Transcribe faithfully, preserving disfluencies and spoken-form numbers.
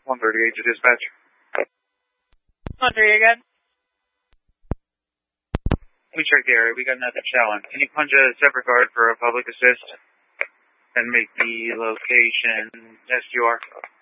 one thirty-eight to dispatch. one thirty again. We checked the area. We got nothing showing. Can you punch a separate guard for a public assist and make the location S U R?